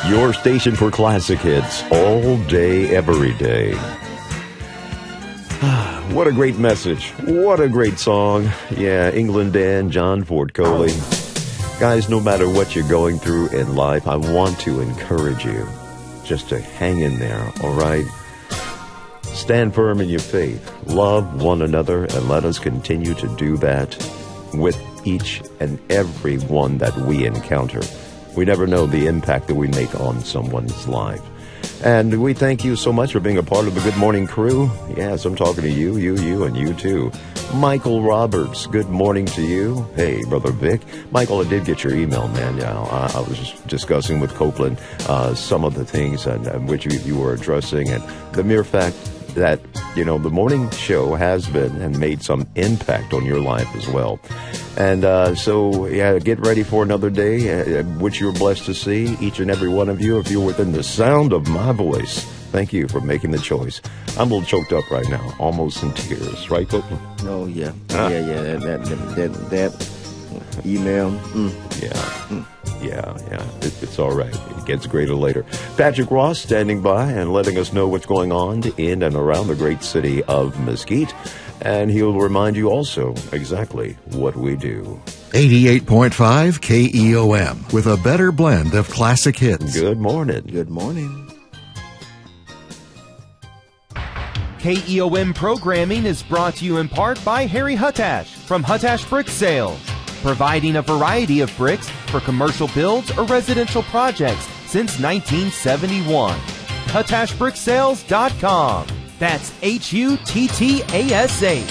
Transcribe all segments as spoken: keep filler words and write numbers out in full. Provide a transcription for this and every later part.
Your station for classic hits all day, every day. What a great message. What a great song. Yeah, England Dan, John Ford Coley. Guys, no matter what you're going through in life, I want to encourage you just to hang in there, all right? Stand firm in your faith. Love one another, and let us continue to do that with each and every one that we encounter. We never know the impact that we make on someone's life. And we thank you so much for being a part of the Good Morning crew. Yes, I'm talking to you, you, you, and you too. Michael Roberts, good morning to you. Hey, Brother Vic. Michael, I did get your email, man. Yeah, I, I was just discussing with Copeland uh, some of the things and, and which you, you were addressing, and the mere fact that, you know, the morning show has been and made some impact on your life as well. And uh, so, yeah, get ready for another day, uh, which you're blessed to see, each and every one of you, if you're within the sound of my voice. Thank you for making the choice. I'm a little choked up right now, almost in tears. Right, Copeland? Oh, yeah. Huh? Yeah, yeah, that, that, that, that email. Mm. Yeah. Mm. Yeah, yeah, it, it's all right. It gets greater later. Patrick Ross standing by and letting us know what's going on in and around the great city of Mesquite. And he'll remind you also exactly what we do. eighty-eight point five K E O M with a better blend of classic hits. Good morning. Good morning. K E O M programming is brought to you in part by Harry Huttash from Huttash Brick Sales, providing a variety of bricks for commercial builds or residential projects since nineteen seventy-one. Huttash Brick Sales dot com. That's H U T T A S H.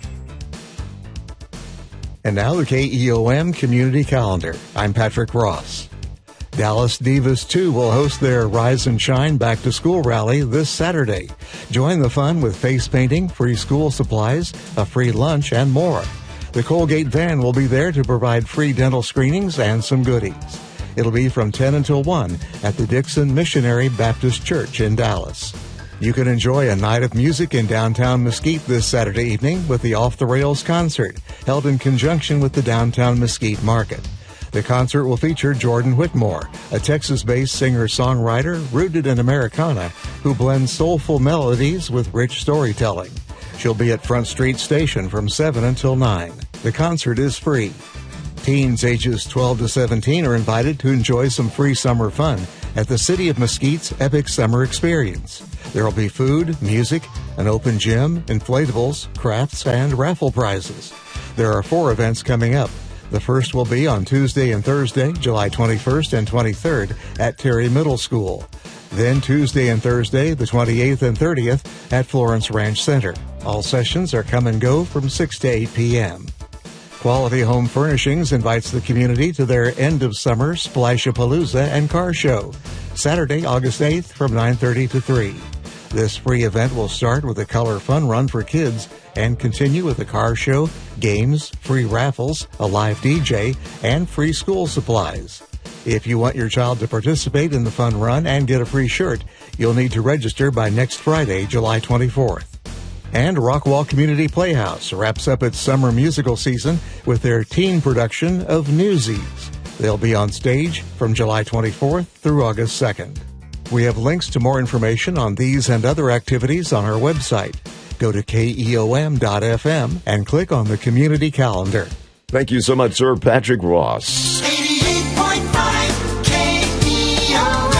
And now the K E O M Community Calendar. I'm Patrick Ross. Dallas Divas two will host their Rise and Shine Back to School rally this Saturday. Join the fun with face painting, free school supplies, a free lunch, and more. The Colgate van will be there to provide free dental screenings and some goodies. It'll be from ten until one at the Dixon Missionary Baptist Church in Dallas. You can enjoy a night of music in downtown Mesquite this Saturday evening with the Off the Rails concert, held in conjunction with the Downtown Mesquite Market. The concert will feature Jordan Whitmore, a Texas-based singer-songwriter rooted in Americana who blends soulful melodies with rich storytelling. She'll be at Front Street Station from seven until nine. The concert is free. Teens ages twelve to seventeen are invited to enjoy some free summer fun at the City of Mesquite's Epic Summer Experience. There will be food, music, an open gym, inflatables, crafts, and raffle prizes. There are four events coming up. The first will be on Tuesday and Thursday, July twenty-first and twenty-third at Terry Middle School. Then Tuesday and Thursday, the twenty-eighth and thirtieth, at Florence Ranch Center. All sessions are come and go from six to eight p.m. Quality Home Furnishings invites the community to their end-of-summer Splashapalooza and Car Show, Saturday, August eighth from nine thirty to three. This free event will start with a color fun run for kids and continue with a car show, games, free raffles, a live D J, and free school supplies. If you want your child to participate in the fun run and get a free shirt, you'll need to register by next Friday, July twenty-fourth. And Rockwall Community Playhouse wraps up its summer musical season with their teen production of Newsies. They'll be on stage from July twenty-fourth through August second. We have links to more information on these and other activities on our website. Go to K E O M dot F M and click on the community calendar. Thank you so much, Sir Patrick Ross. eighty-eight point five K E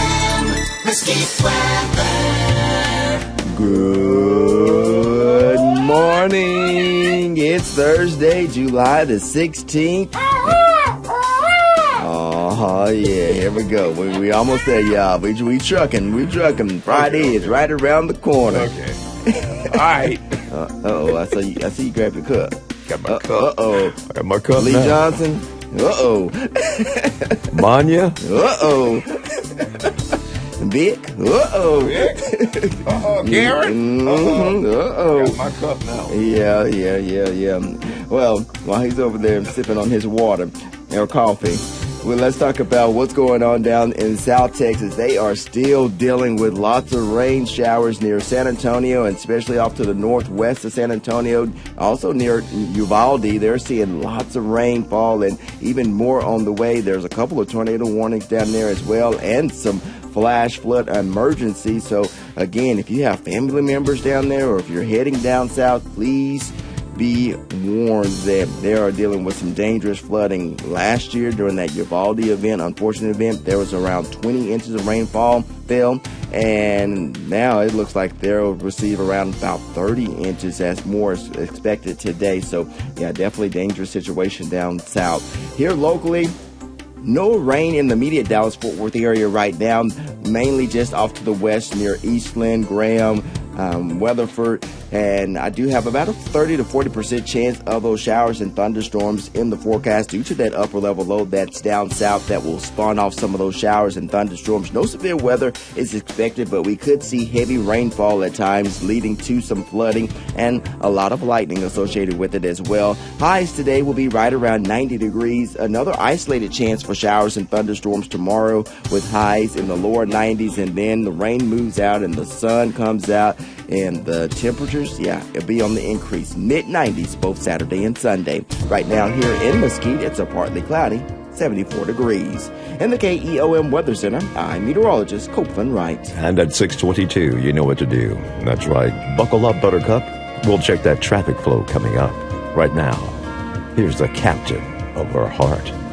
O M, Mesquite weather. Good morning. It's Thursday, July the sixteenth. Oh, yeah, here we go. We, we almost there, y'all. We, we trucking. We trucking. Friday okay, okay. is right around the corner. Okay. All right. Uh, uh-oh, I saw you, I see you grab the cup. Got my uh, cup. Uh-oh. I got my cup Lee now. Johnson. Uh-oh. Manya. Uh-oh. Vic. Uh-oh. Vic. Uh-oh. Karen. Mm-hmm. Uh-oh. Got my cup now. Yeah, yeah, yeah, yeah. Well, while he's over there sipping on his water or coffee, Well, let's talk about what's going on down in South Texas. They are still dealing with lots of rain showers near San Antonio, and especially off to the northwest of San Antonio. Also near Uvalde, they're seeing lots of rainfall and even more on the way. There's a couple of tornado warnings down there as well, and some flash flood emergency. So again, if you have family members down there, or if you're heading down south, please be warned that they are dealing with some dangerous flooding. Last year during that Uvalde event, unfortunate event, there was around twenty inches of rainfall fell, and now it looks like they'll receive around about thirty inches as more is expected today. So yeah, definitely dangerous situation down south. Here locally, no rain in the immediate Dallas-Fort Worth area right now, mainly just off to the west near Eastland, Graham, um, Weatherford, and I do have about a thirty to forty percent chance of those showers and thunderstorms in the forecast due to that upper level low that's down south that will spawn off some of those showers and thunderstorms. No severe weather is expected, but we could see heavy rainfall at times, leading to some flooding and a lot of lightning associated with it as well. Highs today will be right around ninety degrees. Another isolated chance for showers and thunderstorms tomorrow with highs in the lower nineties, and then the rain moves out and the sun comes out, and the temperatures, yeah, it'll be on the increase. mid nineties both Saturday and Sunday. Right now here in Mesquite, it's a partly cloudy, seventy-four degrees. In the K E O M Weather Center, I'm meteorologist Copeland Wright. And at six twenty-two, you know what to do. That's right. Buckle up, Buttercup. We'll check that traffic flow coming up. Right now, here's the captain of our heart.